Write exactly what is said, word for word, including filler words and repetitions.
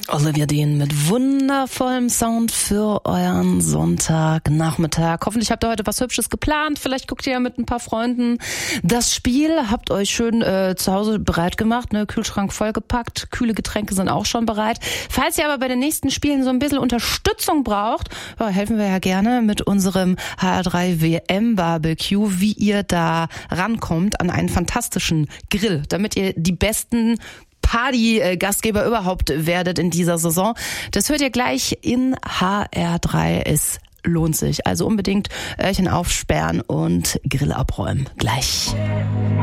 Olivia Dean mit wundervollem Sound für euren Sonntagnachmittag. Hoffentlich habt ihr heute was Hübsches geplant. Vielleicht guckt ihr ja mit ein paar Freunden das Spiel. Habt euch schön äh, zu Hause bereit gemacht, ne? Kühlschrank vollgepackt. Kühle Getränke sind auch schon bereit. Falls ihr aber bei den nächsten Spielen so ein bisschen Unterstützung braucht, ja, helfen wir ja gerne mit unserem H R drei W M Barbecue, wie ihr da rankommt an einen fantastischen Grill, damit ihr die besten Party-Gastgeber überhaupt werdet in dieser Saison. Das hört ihr gleich in H R drei. Es lohnt sich. Also unbedingt Öhrchen aufsperren und Grill abräumen. Gleich.